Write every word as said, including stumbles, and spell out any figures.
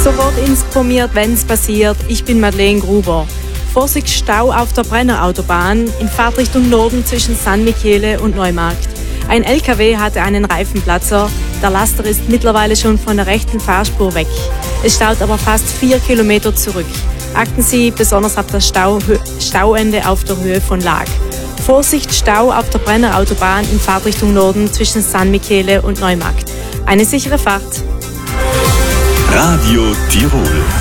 Sofort informiert, wenn es passiert. Ich bin Madeleine Gruber. Vorsicht, Stau auf der Brennerautobahn in Fahrtrichtung Norden zwischen San Michele und Neumarkt. Ein L K W hatte einen Reifenplatzer. Der Laster ist mittlerweile schon von der rechten Fahrspur weg. Es staut aber fast vier Kilometer zurück. Achten Sie besonders auf das Stau, Stauende auf der Höhe von Lag. Vorsicht, Stau auf der Brennerautobahn in Fahrtrichtung Norden zwischen San Michele und Neumarkt. Eine sichere Fahrt. Radio Tirol.